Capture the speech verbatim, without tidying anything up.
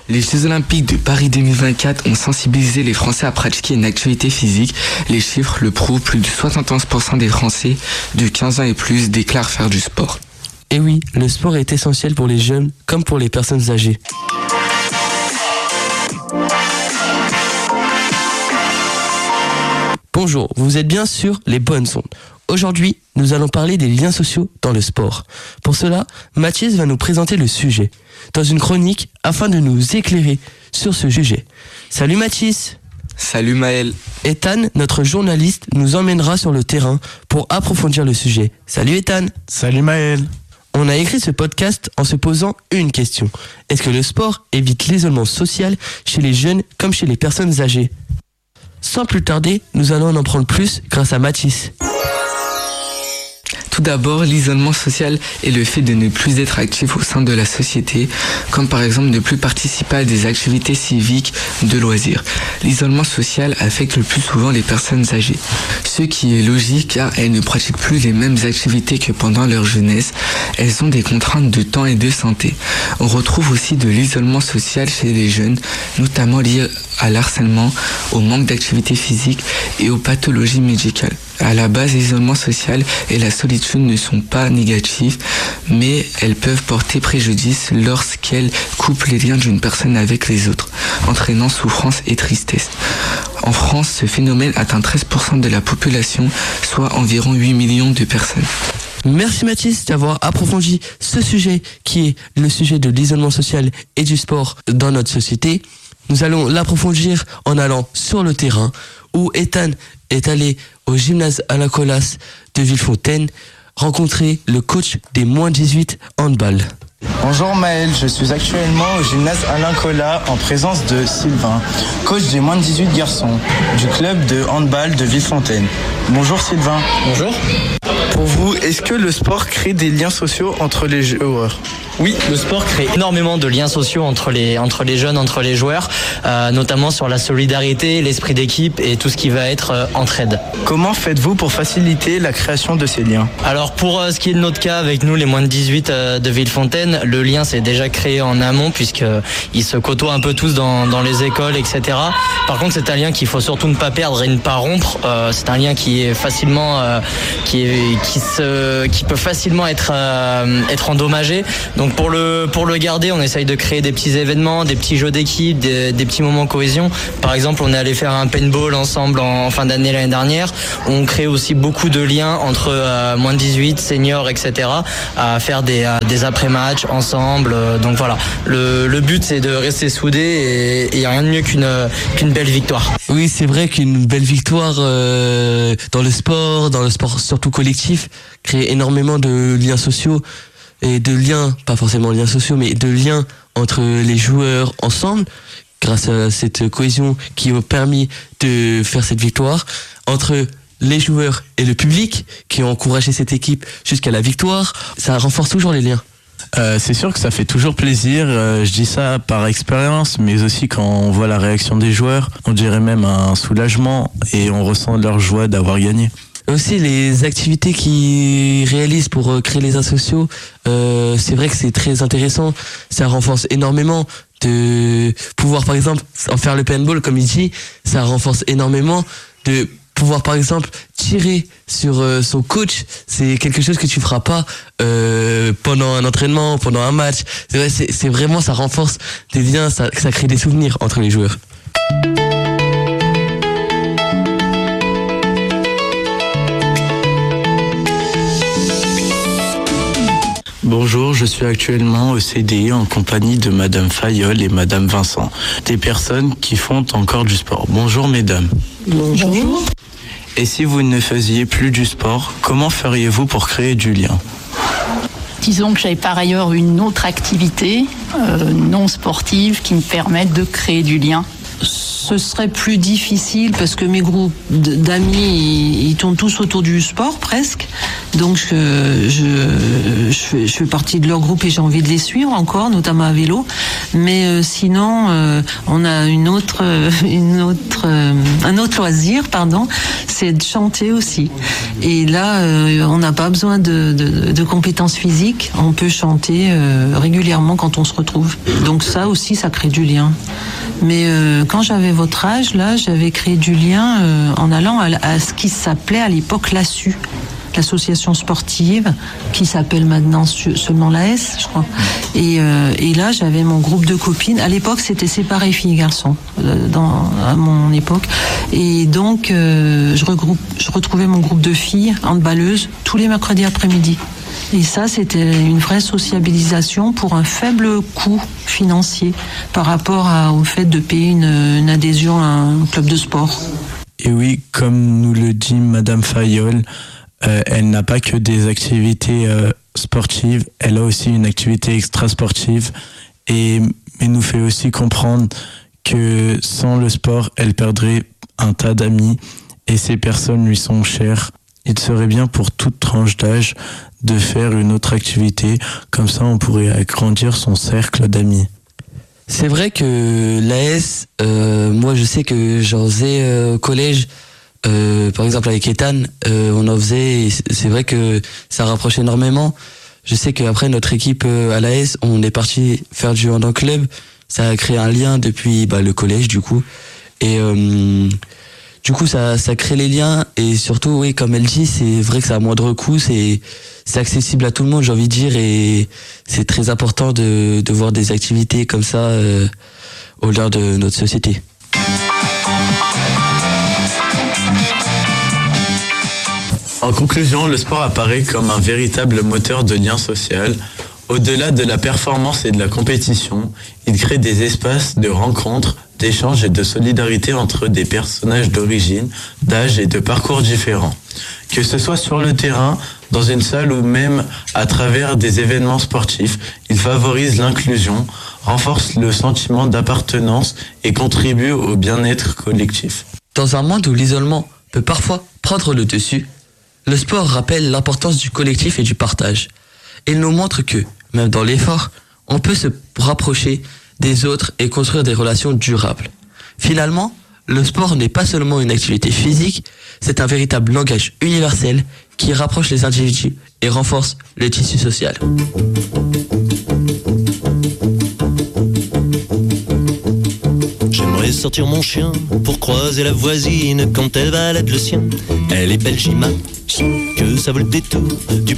Les Jeux Olympiques de Paris deux mille vingt-quatre ont sensibilisé les Français à pratiquer une activité physique. Les chiffres le prouvent, plus de soixante-onze pour cent des Français de quinze ans et plus déclarent faire du sport. Et oui, le sport est essentiel pour les jeunes comme pour les personnes âgées. Bonjour, vous êtes bien sur les bonnes ondes. Aujourd'hui, nous allons parler des liens sociaux dans le sport. Pour cela, Mathis va nous présenter le sujet dans une chronique afin de nous éclairer sur ce sujet. Salut Mathis. Salut Maël. Ethan, notre journaliste, nous emmènera sur le terrain pour approfondir le sujet. Salut Ethan. Salut Maël. On a écrit ce podcast en se posant une question. Est-ce que le sport évite l'isolement social chez les jeunes comme chez les personnes âgées ? Sans plus tarder, nous allons en apprendre plus grâce à Mathis. Tout d'abord, l'isolement social est le fait de ne plus être actif au sein de la société, comme par exemple ne plus participer à des activités civiques de loisirs. L'isolement social affecte le plus souvent les personnes âgées, ce qui est logique car elles ne pratiquent plus les mêmes activités que pendant leur jeunesse. Elles ont des contraintes de temps et de santé. On retrouve aussi de l'isolement social chez les jeunes, notamment lié à l'harcèlement, au manque d'activité physique et aux pathologies médicales. À la base, l'isolement social et la solitude ne sont pas négatifs, mais elles peuvent porter préjudice lorsqu'elles coupent les liens d'une personne avec les autres, entraînant souffrance et tristesse. En France, ce phénomène atteint treize pour cent de la population, soit environ huit millions de personnes. Merci Mathis d'avoir approfondi ce sujet qui est le sujet de l'isolement social et du sport dans notre société. Nous allons l'approfondir en allant sur le terrain où Ethan est allé au gymnase Alain Colas de Villefontaine rencontrer le coach des moins dix-huit handball. Bonjour Maël, je suis actuellement au gymnase Alain Colas en présence de Sylvain, coach des moins de dix-huit garçons du club de handball de Villefontaine. Bonjour Sylvain. Bonjour. Pour vous, est-ce que le sport crée des liens sociaux entre les joueurs ? Oui, le sport crée énormément de liens sociaux entre les, entre les jeunes, entre les joueurs, euh, notamment sur la solidarité, l'esprit d'équipe et tout ce qui va être euh, entraide. Comment faites-vous pour faciliter la création de ces liens ? Alors pour euh, ce qui est de notre cas avec nous, les moins de dix-huit euh, de Villefontaine, le lien s'est déjà créé en amont puisqu'ils se côtoient un peu tous dans, dans les écoles, et cetera. Par contre, c'est un lien qu'il faut surtout ne pas perdre et ne pas rompre. Euh, c'est un lien qui est facilement, euh, qui, est, qui, se, qui peut facilement être, euh, être endommagé. Donc pour le, pour le garder, on essaye de créer des petits événements, des petits jeux d'équipe, des, des petits moments cohésion. Par exemple, on est allé faire un paintball ensemble en fin d'année l'année dernière. On crée aussi beaucoup de liens entre euh, moins de dix-huit, seniors, et cetera. À faire des, euh, des après-matchs ensemble. Donc voilà, le, le but c'est de rester soudés et il n'y a rien de mieux qu'une, qu'une belle victoire. Oui, c'est vrai qu'une belle victoire euh, dans le sport, dans le sport surtout collectif, crée énormément de liens sociaux. Et de liens, pas forcément liens sociaux, mais de liens entre les joueurs ensemble, grâce à cette cohésion qui a permis de faire cette victoire, entre les joueurs et le public qui ont encouragé cette équipe jusqu'à la victoire. Ça renforce toujours les liens. Euh, c'est sûr que ça fait toujours plaisir, euh, je dis ça par expérience, mais aussi quand on voit la réaction des joueurs, on dirait même un soulagement et on ressent leur joie d'avoir gagné. Aussi les activités qu'ils réalisent pour créer les liens sociaux, euh, c'est vrai que c'est très intéressant, ça renforce énormément de pouvoir par exemple en faire le paintball comme il dit, ça renforce énormément de pouvoir par exemple tirer sur euh, son coach, c'est quelque chose que tu feras pas euh, pendant un entraînement, pendant un match. C'est vrai, c'est, c'est vraiment, ça renforce des liens, ça, ça crée des souvenirs entre les joueurs. Bonjour, je suis actuellement au C D I en compagnie de Madame Fayolle et Madame Vincent, des personnes qui font encore du sport. Bonjour mesdames. Bonjour. Et si vous ne faisiez plus du sport, comment feriez-vous pour créer du lien ? Disons que j'avais par ailleurs une autre activité euh, non sportive qui me permette de créer du lien. Ce serait plus difficile parce que mes groupes d'amis, ils, ils tournent tous autour du sport presque. Donc je, je, je, fais, je fais partie de leur groupe et j'ai envie de les suivre encore, notamment à vélo. Mais euh, sinon, euh, on a une autre, une autre, euh, un autre loisir, pardon, c'est de chanter aussi. Et là, euh, on n'a pas besoin de, de, de compétences physiques. On peut chanter euh, régulièrement quand on se retrouve. Donc ça aussi, ça crée du lien. Mais euh, quand j'avais votre âge, là, j'avais créé du lien euh, en allant à, à ce qui s'appelait à l'époque l'A S U, l'association sportive, qui s'appelle maintenant seulement l'A S, je crois. Et, euh, et là, j'avais mon groupe de copines. À l'époque, c'était séparé filles et garçons, euh, dans, à mon époque. Et donc, euh, je, regroupe, je retrouvais mon groupe de filles handballeuses tous les mercredis après-midi. Et ça, c'était une vraie sociabilisation pour un faible coût financier par rapport à, au fait de payer une, une adhésion à un club de sport. Et oui, comme nous le dit Madame Fayolle, euh, elle n'a pas que des activités euh, sportives, elle a aussi une activité extrasportive et mais nous fait aussi comprendre que sans le sport, elle perdrait un tas d'amis et ces personnes lui sont chères. Il serait bien pour toute tranche d'âge de faire une autre activité, comme ça on pourrait agrandir son cercle d'amis. C'est vrai que l'A S, euh, moi je sais que j'en faisais euh, au collège, euh, par exemple avec Ethan, euh, on en faisait, et c'est vrai que ça rapproche énormément. Je sais qu'après notre équipe euh, à l'A S, on est parti faire du hand en club, ça a créé un lien depuis bah, le collège du coup, et euh, du coup ça, ça crée les liens, et surtout oui comme elle dit, c'est vrai que ça a moindre coût, c'est c'est accessible à tout le monde, j'ai envie de dire, et c'est très important de, de voir des activités comme ça euh, au sein de notre société. En conclusion, le sport apparaît comme un véritable moteur de lien social. Au-delà de la performance et de la compétition, il crée des espaces de rencontres, d'échanges et de solidarité entre des personnages d'origine, d'âge et de parcours différents. Que ce soit sur le terrain, dans une salle ou même à travers des événements sportifs, il favorise l'inclusion, renforce le sentiment d'appartenance et contribue au bien-être collectif. Dans un monde où l'isolement peut parfois prendre le dessus, le sport rappelle l'importance du collectif et du partage. Il nous montre que, même dans l'effort, on peut se rapprocher des autres et construire des relations durables. Finalement, le sport n'est pas seulement une activité physique, c'est un véritable langage universel qui rapproche les individus et renforce le tissu social. J'aimerais sortir mon chien pour croiser la voisine quand elle balade le sien. Elle est belle, j'imagine que ça vaut le détour du